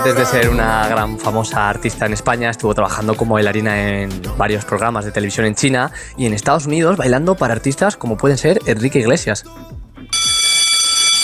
Antes de ser una gran famosa artista en España, estuvo trabajando como bailarina en varios programas de televisión en China y en Estados Unidos, bailando para artistas como pueden ser Enrique Iglesias.